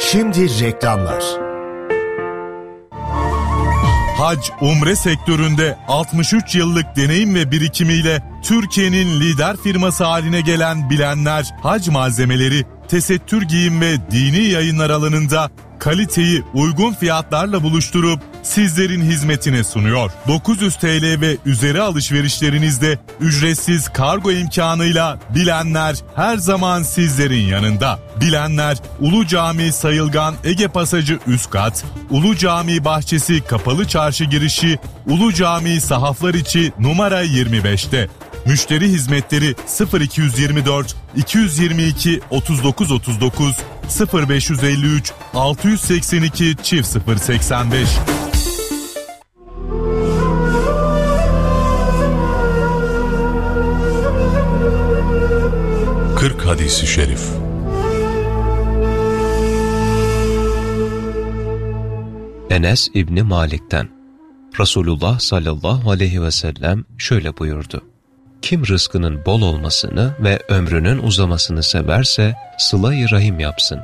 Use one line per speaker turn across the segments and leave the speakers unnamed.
Şimdi reklamlar.
Hac, umre sektöründe 63 yıllık deneyim ve birikimiyle Türkiye'nin lider firması haline gelen Bilenler Hac Malzemeleri, tesettür giyim ve dini yayınlar alanında kaliteyi uygun fiyatlarla buluşturup sizlerin hizmetine sunuyor. 900 TL ve üzeri alışverişlerinizde ücretsiz kargo imkanıyla Bilenler her zaman sizlerin yanında. Bilenler, Ulu Cami Sayılgan Ege Pasajı üst kat, Ulu Cami Bahçesi Kapalı Çarşı girişi, Ulu Cami Sahaflar içi numara 25'te. Müşteri hizmetleri 0224 222 3939 0553 682 085.
Hadis-i Şerif.
Enes İbni Malik'ten Resulullah sallallahu aleyhi ve sellem şöyle buyurdu: Kim rızkının bol olmasını ve ömrünün uzamasını severse sıla-i rahim yapsın.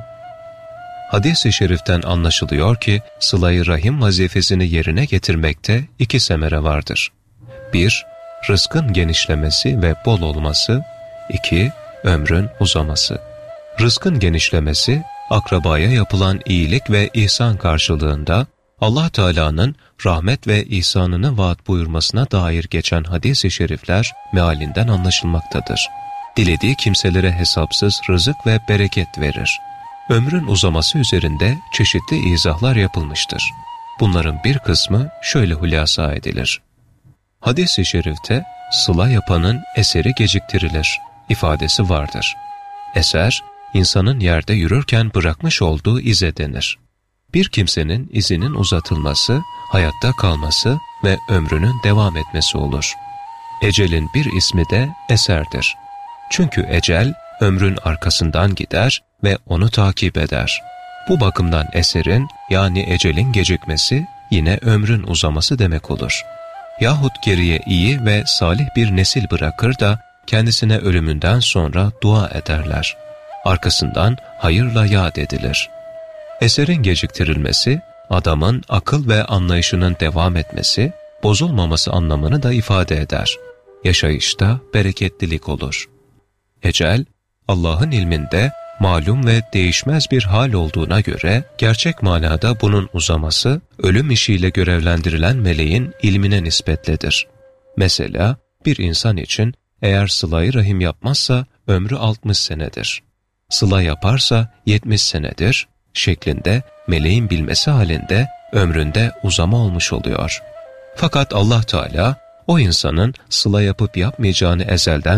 Hadis-i şeriften anlaşılıyor ki sıla-i rahim vazifesini yerine getirmekte iki semere vardır. 1- Rızkın genişlemesi ve bol olması. 2- Ömrün uzaması. Rızkın genişlemesi, akrabaya yapılan iyilik ve ihsan karşılığında Allah Teala'nın rahmet ve ihsanını vaat buyurmasına dair geçen hadis-i şerifler mealinden anlaşılmaktadır. Dilediği kimselere hesapsız rızık ve bereket verir. Ömrün uzaması üzerinde çeşitli izahlar yapılmıştır. Bunların bir kısmı şöyle hulasa edilir. Hadis-i şerifte sıla yapanın eseri geciktirilir ifadesi vardır. Eser, insanın yerde yürürken bırakmış olduğu ize denir. Bir kimsenin izinin uzatılması, hayatta kalması ve ömrünün devam etmesi olur. Ecelin bir ismi de eserdir. Çünkü ecel, ömrün arkasından gider ve onu takip eder. Bu bakımdan eserin, yani ecelin gecikmesi, yine ömrün uzaması demek olur. Yahut geriye iyi ve salih bir nesil bırakır da, kendisine ölümünden sonra dua ederler. Arkasından hayırla yad edilir. Eserin geciktirilmesi, adamın akıl ve anlayışının devam etmesi, bozulmaması anlamını da ifade eder. Yaşayışta bereketlilik olur. Ecel, Allah'ın ilminde malum ve değişmez bir hal olduğuna göre, gerçek manada bunun uzaması, ölüm işiyle görevlendirilen meleğin ilmine nispetlidir. Mesela, bir insan için, eğer sıla-i rahim yapmazsa ömrü 60 senedir. Sıla yaparsa 70 senedir şeklinde meleğin bilmesi halinde ömründe uzama olmuş oluyor. Fakat Allah Teala o insanın sıla yapıp yapmayacağını ezelden